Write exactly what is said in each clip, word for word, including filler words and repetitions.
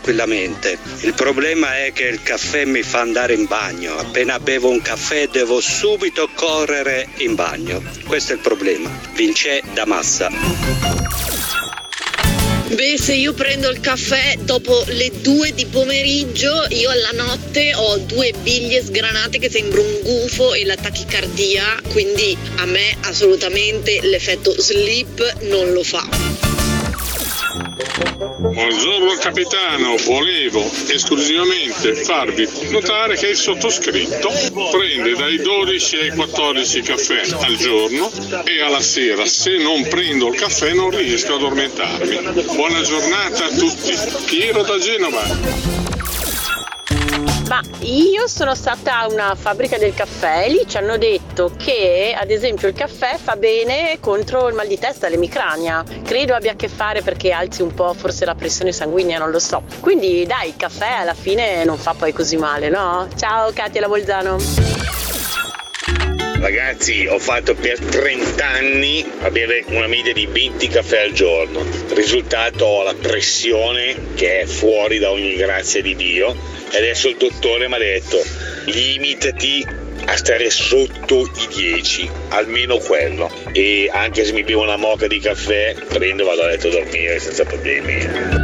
tranquillamente. Il problema è che il caffè mi fa andare in bagno. Appena bevo un caffè devo subito correre in bagno. Questo è il problema. Vince da massa. Beh, se io prendo il caffè dopo le due di pomeriggio, io alla notte ho due biglie sgranate che sembra un gufo e la tachicardia, quindi a me assolutamente l'effetto sleep non lo fa. Buongiorno capitano, volevo esclusivamente farvi notare che il sottoscritto prende dai dodici ai quattordici caffè al giorno e alla sera, se non prendo il caffè, non riesco ad addormentarmi. Buona giornata a tutti, Piero da Genova. Ma io sono stata a una fabbrica del caffè e lì ci hanno detto che ad esempio il caffè fa bene contro il mal di testa, l'emicrania. Credo abbia a che fare perché alzi un po' forse la pressione sanguigna, non lo so. Quindi dai, il caffè alla fine non fa poi così male, no? Ciao Katia da Bolzano. Ragazzi, ho fatto per trenta anni a bere una media di venti caffè al giorno. Risultato, ho la pressione che è fuori da ogni grazia di Dio. E adesso il dottore mi ha detto: limitati a stare sotto i dieci, almeno quello. E anche se mi bevo una moka di caffè, prendo e vado a letto a dormire senza problemi.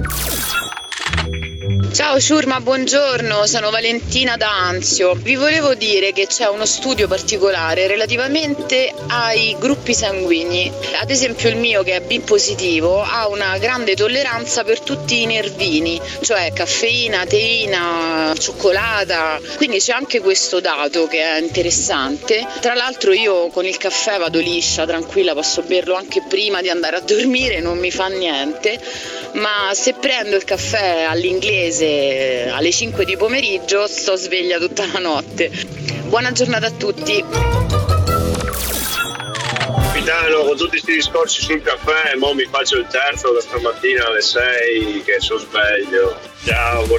Ciao Ciurma, buongiorno, sono Valentina da Anzio. Vi volevo dire che c'è uno studio particolare relativamente ai gruppi sanguigni. Ad esempio il mio, che è B positivo, ha una grande tolleranza per tutti i nervini, cioè caffeina, teina, cioccolata, quindi c'è anche questo dato che è interessante. Tra l'altro io con il caffè vado liscia, tranquilla, posso berlo anche prima di andare a dormire, non mi fa niente, ma se prendo il caffè all'inglese alle cinque di pomeriggio sto sveglia tutta la notte. Buona giornata a tutti. Capitano, con tutti questi discorsi sul caffè, mo mi faccio il terzo da stamattina alle sei che sono sveglio. Ciao, buona